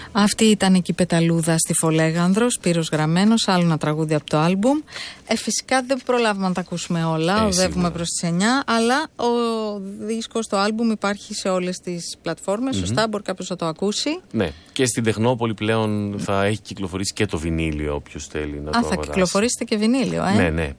Αυτή ήταν η Κυπεταλούδα στη Φολέγανδρο, Σπύρος Γραμμένος, άλλο ένα τραγούδι από το άλμπουμ. Φυσικά δεν προλάβουμε να τα ακούσουμε όλα, οδεύουμε προς τις 9, αλλά ο δίσκος, το άλμπουμ υπάρχει σε όλες τις πλατφόρμες, σωστά, μπορεί κάποιος να το ακούσει. Ναι, και στην Τεχνόπολη πλέον θα έχει κυκλοφορήσει και το βινίλιο, όποιος θέλει να το αγοράσει. Θα κυκλοφορήσετε και βινίλιο, Ναι.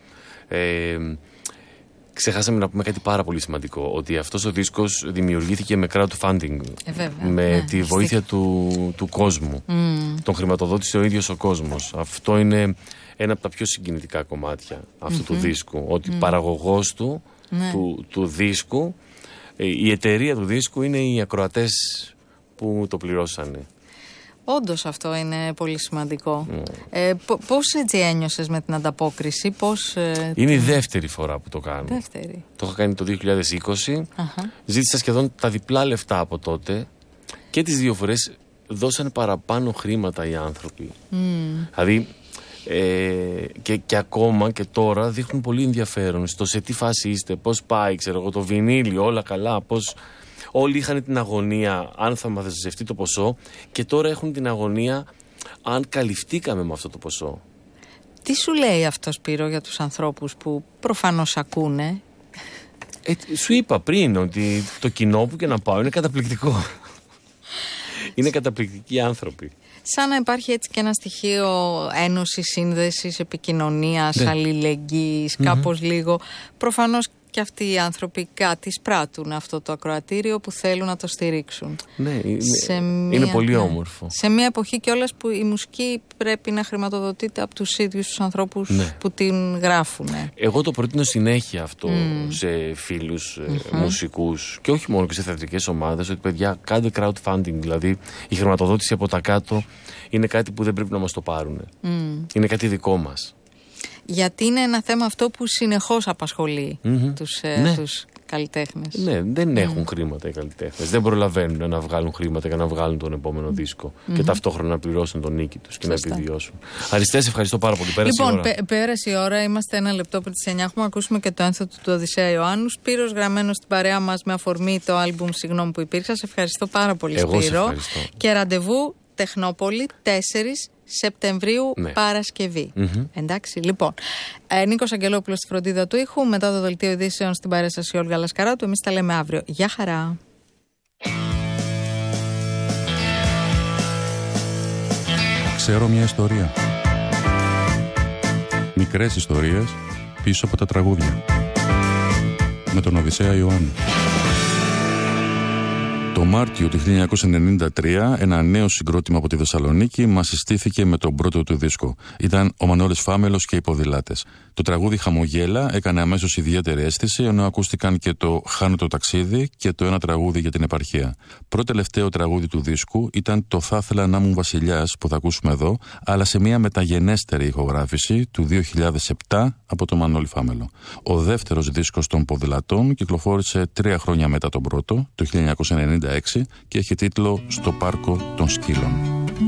Ξεχάσαμε να πούμε κάτι πάρα πολύ σημαντικό, ότι αυτός ο δίσκος δημιουργήθηκε με crowdfunding, με τη βοήθεια του κόσμου. Τον χρηματοδότησε ο ίδιος ο κόσμος. Αυτό είναι ένα από τα πιο συγκινητικά κομμάτια αυτού του δίσκου, ότι παραγωγός του δίσκου, η εταιρεία του δίσκου είναι οι ακροατές που το πληρώσανε. Όντως αυτό είναι πολύ σημαντικό. Πώς έτσι ένιωσες με την ανταπόκριση, Είναι η δεύτερη φορά που το κάνω. Το είχα κάνει το 2020. Ζήτησα σχεδόν τα διπλά λεφτά από τότε και τις δύο φορές δώσανε παραπάνω χρήματα οι άνθρωποι. Δηλαδή και ακόμα και τώρα δείχνουν πολύ ενδιαφέρον στο σε τι φάση είστε, πώς πάει, ξέρω εγώ, το βινίλιο, όλα καλά, πώς... Όλοι είχαν την αγωνία αν θα μαζευτεί το ποσό και τώρα έχουν την αγωνία αν καλυφθήκαμε με αυτό το ποσό. Τι σου λέει αυτό, Σπύρο, για τους ανθρώπους που προφανώς ακούνε? Σου είπα πριν ότι το κοινό που και να πάω είναι καταπληκτικό. Είναι καταπληκτικοί άνθρωποι. Σαν να υπάρχει έτσι και ένα στοιχείο ένωσης, σύνδεσης, επικοινωνίας, αλληλεγγύης, κάπως λίγο. Προφανώς και αυτοί οι άνθρωποι κάτι σπράττουν αυτό το ακροατήριο που θέλουν να το στηρίξουν. Ναι, είναι πολύ όμορφο. Σε μια εποχή κιόλας που η μουσική πρέπει να χρηματοδοτείται από τους ίδιους τους ανθρώπους που την γράφουν. Εγώ το προτείνω συνέχεια αυτό σε φίλους μουσικούς και όχι μόνο και σε θεατρικές ομάδες, ότι παιδιά κάντε crowdfunding, δηλαδή η χρηματοδότηση από τα κάτω είναι κάτι που δεν πρέπει να μας το πάρουν. Είναι κάτι δικό μας. Γιατί είναι ένα θέμα αυτό που συνεχώς απασχολεί τους καλλιτέχνες. Ναι, δεν έχουν χρήματα οι καλλιτέχνες. Δεν προλαβαίνουν να βγάλουν χρήματα για να βγάλουν τον επόμενο δίσκο και ταυτόχρονα να πληρώσουν τον νίκη τους και να επιβιώσουν. Αριστές, ευχαριστώ πάρα πολύ. Πέρασε η ώρα. Πέρασε η ώρα. Είμαστε ένα λεπτό πριν τις 9. Έχουμε ακούσουμε και το ένθετο του Οδυσσέα Ιωάννου. Σπύρος Γραμμένος στην παρέα μας με αφορμή το άλμπουμ «Συγγνώμη που υπήρξα». Σε ευχαριστώ πάρα πολύ, Σπύρο. Σε ευχαριστώ. Και ραντεβού Τεχνόπολη 4 Σεπτεμβρίου, Παρασκευή. Εντάξει, λοιπόν. Νίκος Αγγελόπουλος στη φροντίδα του ήχου. Μετά το δελτίο ειδήσεων στην παρέσταση Όλγα Λασκαράτου. Εμείς τα λέμε αύριο. Γεια χαρά. Ξέρω μια ιστορία. Μικρές ιστορίες πίσω από τα τραγούδια. Με τον Οδυσσέα Ιωάννου. Το Μάρτιο του 1993 ένα νέο συγκρότημα από τη Θεσσαλονίκη μας συστήθηκε με τον πρώτο του δίσκο. Ήταν ο Μανώλης Φάμελος και οι Ποδηλάτες. Το τραγούδι «Χαμογέλα» έκανε αμέσως ιδιαίτερη αίσθηση, ενώ ακούστηκαν και το «Χάνω το ταξίδι» και το ένα τραγούδι για την επαρχία. Πρώτο τελευταίο τραγούδι του δίσκου ήταν το «Θα ήθελα να ήμουν βασιλιάς» που θα ακούσουμε εδώ, αλλά σε μια μεταγενέστερη ηχογράφηση του 2007 από τον Μανώλη Φάμελο. Ο δεύτερος δίσκος των Ποδηλατών κυκλοφόρησε 3 χρόνια μετά τον πρώτο, το 1996, και έχει τίτλο «Στο πάρκο των σκύλων».